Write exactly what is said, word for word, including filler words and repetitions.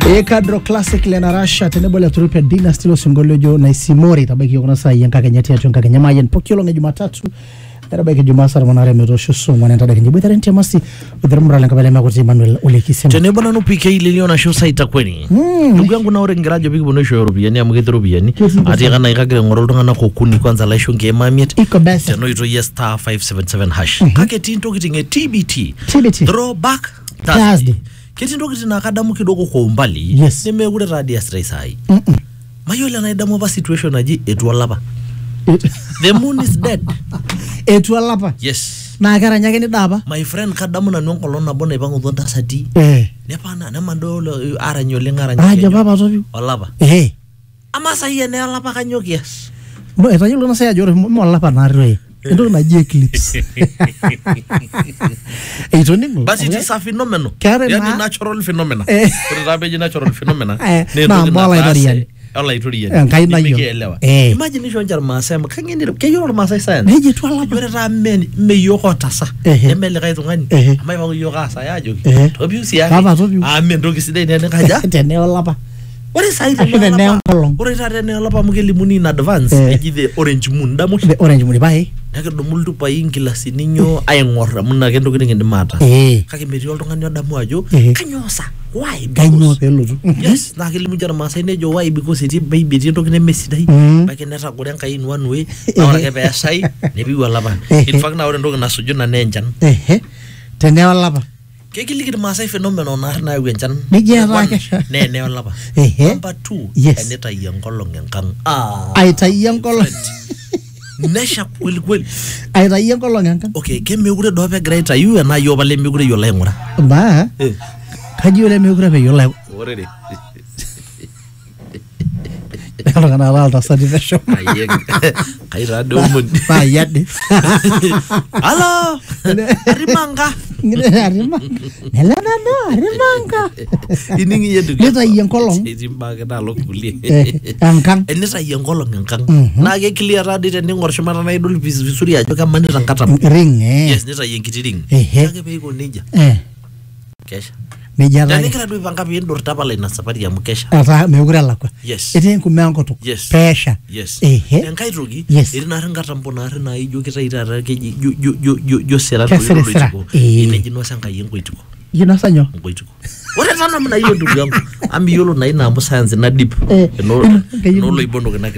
Ekadro classic lena rasha tenebo le Ethiopia Dynasty lo singolojo na Isimori tabaki kuna saa yanka kenyati ya chonka kenyama yen pokilo nge Jumatatu tabaki Jumasa mwanare metosho so mwana tada kenye bwetha renti masi udhramura lenga bale makuti Emmanuel Olekisema tenebo na no P K liliona show site kweni ndugu yangu na orengerajo bigi bono show rubiani amugete rubiani ati kana ikagire ngoro ndongana kokuni kwanza la show nge mamiet iko best teno ito yes star five seven seven hash kake tinto kitinge T B T T B T throwback Thursday Ketindo kitina kadamu kidogo kwa umbali yes. Nimegure radia stress hai mm -mm. Mayole anaidamu ba situation aji etualapa It the moon is dead etualapa yes na akara nyake ni daba my friend kadamu na nyonko na bona ibangu dhonda sati eh nepana na mandolo ara nyole ngara nyake aja baba tobi olapa eh ama sahiye ne alapa kanyoki yes mo etanyolo na saya jore mo alapa na rwe ndo na je eclipse eto ningo but it is a phenomenon yani natural phenomena kutabeje natural phenomena na mbala idarian ala iturian ngai na yo imagine shon jar masem kangeni ke yoro masai sayan neje twala yore ramen me yoko tasa emele kai tungani amai ba yoka sa ya joki tobiusi ya amen dogi sidai ne kaja tene olapa what is I the name kolong ore tare ne olapa mukeli muni in advance eji the orange moon damu the orange moon bai nake do multu pa ingila sininyo aingorra muna kendo kidinge ndimata kake meti oltungani odamu ajo kanyosa why kanyo pelotu yes na kile mujara masai nejo why because it baby tinto kine mesidai bake neta gore nkai in one way na ora ke pesai nebi walapa in fact na ore ndo na suju na nenjan eh tene walapa Kekili masai phenomenon na na wenchan ne ne olapa number two eneta yankolong enkang ah aita yankolong nesha kweli kweli aita yankolong enkang okay ke megure do pe greater you na yo bale megure yo la ngura ba kaji ole megure pe yo la already Kalau kana alta sa diversion aye kai radio mun ba yadde hello rimanga rimanga nela na no rimanga iningi yedu neta yankolong izimba kana lokuli enkang eneta yankolong enkang na ke clear radio tene ngorshomata na idol visuri ajo kama neta nkata ring eh yes neta yenkiti ring kake pe iko ninja eh kesha Meja la. Dani kira dui panga bien dor tapala ina safari ya mukesha. Ata meugura la kwa. Yes. Eti nkumeango to. Yes. Pesha. Yes. Ehe. Enkai rogi. Yes. Iri na ranga tampona ari na ijo kita ira ke jo jo jo jo jo sera to yo. Ine jino sanga yengo ituko. Yina sanyo. Ngo ituko. Ore sana mna hiyo ndugu yangu. Ambi yolo na ina ambo science na deep. No no lo ibondo kana